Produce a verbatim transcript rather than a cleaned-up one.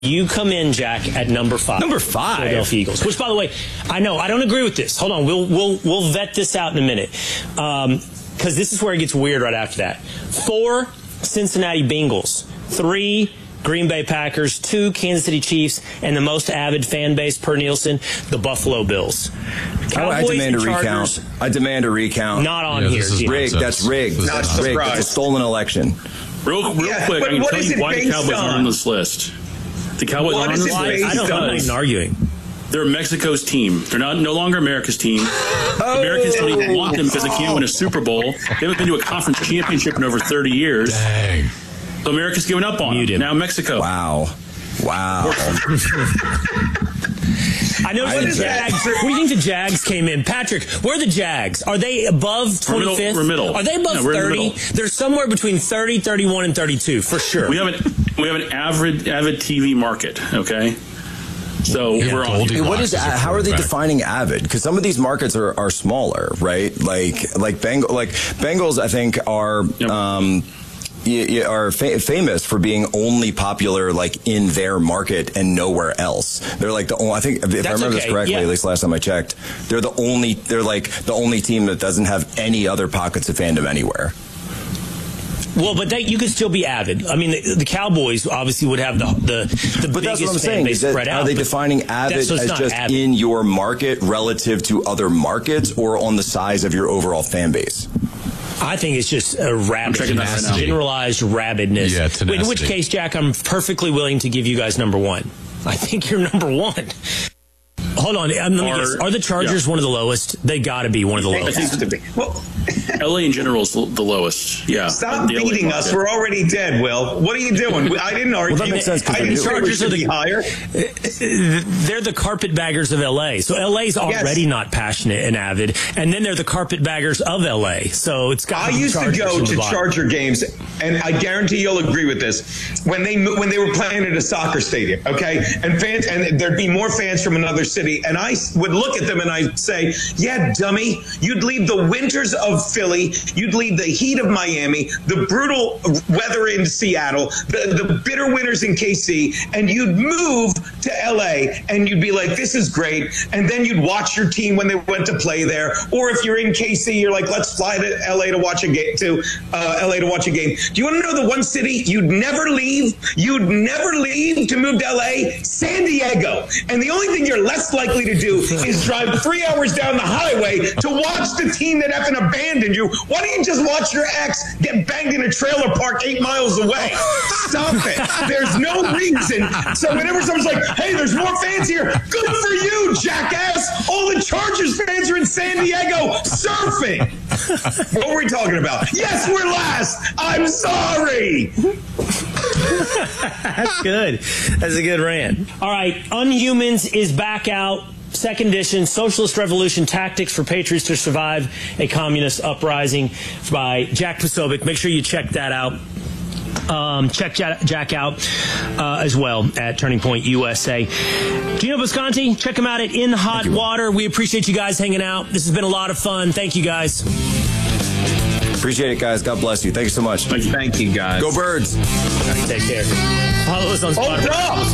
You come in, Jack, at number five. Number five? Philadelphia Eagles. Which, by the way, I know, I don't agree with this. Hold on. We'll we'll we'll vet this out in a minute. Um, because this is where it gets weird right after that. Four, Cincinnati Bengals. Three, Green Bay Packers. Two, Kansas City Chiefs. And the most avid fan base per Nielsen, the Buffalo Bills. Cowboys I demand a recount. I demand a recount. Not on yeah, here. Is rigged. That's rigged. That's rigged. That's a stolen election. Real, real yeah, quick, I can tell you why the Cowboys on? are on this list. The Cowboys what are on this list. I don't, I'm not even arguing. They're Mexico's team. They're not no longer America's team. Oh. Americans don't even want them because they can't win a Super Bowl. They haven't been to a conference championship in over thirty years. Dang. So America's given up on them. Now Mexico. Wow. Wow. I know the Jags. What do you think the Jags came in? Patrick, where are the Jags? Are they above twenty-fifth? We're middle. Are they above no, thirty? The They're somewhere between thirty, thirty-one, and thirty-two, for sure. We have an, we have an avid, avid T V market, okay? So yeah, we're on. Hey, what is? How are they defining avid? Because some of these markets are, are smaller, right? Like like Bengal, like Bengals, I think are. Yep. Um, are fa- famous for being only popular like in their market and nowhere else. They're like the only, I think if That's I remember okay. this correctly, yeah. at least last time I checked, they're the only they're like the only team that doesn't have any other pockets of fandom anywhere. Well, but that, you could still be avid. I mean, the, the Cowboys obviously would have the the, the but biggest that's what I'm fan saying. base That, spread out. Are they defining avid as just avid. in your market relative to other markets, or on the size of your overall fan base? I think it's just a rabid, right generalized rabidness. Yeah, tenacity. In which case, Jack, I'm perfectly willing to give you guys number one. I think you're number one. Hold on. Um, let me are, guess. Are the Chargers yeah. one of the lowest? They got to be one of the lowest. I think to be. Well, L A in general is the lowest. Yeah. Stop beating us. We're already dead, Will. What are you doing? I didn't argue. Well, that makes sense. I didn't the Chargers are the higher. They're the carpetbaggers of L A. So L A's already yes. not passionate and avid, and then they're the carpetbaggers of L A. So it's got. I used Chargers to go to bottom. Charger games, and I guarantee you'll agree with this. When they when they were playing at a soccer stadium, okay, and fans, and there'd be more fans from another city, and I would look at them and I'd say, "Yeah, dummy, you'd leave the winters of Philly, you'd leave the heat of Miami, the brutal weather in Seattle, the, the bitter winters in K C, and you'd move to L A, and you'd be like, this is great, and then you'd watch your team when they went to play there, or if you're in K C, you're like, let's fly to L A to watch a game, to uh, L A to watch a game. Do you want to know the one city you'd never leave? You'd never leave to move to L A? San Diego. And the only thing you're less likely to do is drive three hours down the highway to watch the team that effing abandoned you. Why don't you just watch your ex get banged in a trailer park eight miles away? Stop it. There's no reason. So whenever someone's like, hey, there's more fans here, good for you, jackass. All the Chargers fans are in San Diego surfing. What were we talking about? Yes, we're last. I'm sorry. That's good. That's a good rant. All right, Unhumans is back out. Second edition, Socialist Revolution Tactics for Patriots to Survive a Communist Uprising by Jack Posobiec. Make sure you check that out. Um, check Jack out uh, as well at Turning Point U S A. Gino Bisconti, check him out at In Hot Water. We appreciate you guys hanging out. This has been a lot of fun. Thank you, guys. Appreciate it, guys. God bless you. Thank you so much. Thank you, guys. Go Birds. Take care. Follow us on Spotify.